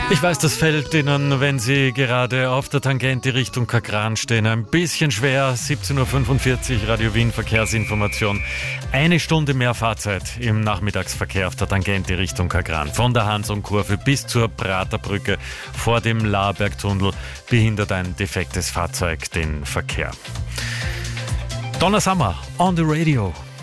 Ich weiß, das fällt Ihnen, wenn Sie gerade auf der Tangente Richtung Kakran stehen, ein bisschen schwer. 17.45 Uhr, Radio Wien Verkehrsinformation. 1 Stunde mehr Fahrzeit im Nachmittagsverkehr auf der Tangente Richtung Kakran. Von der Hansum-Kurve bis zur Praterbrücke vor dem Laarbergtunnel behindert ein defektes Fahrzeug den Verkehr. Donna Summer on the radio.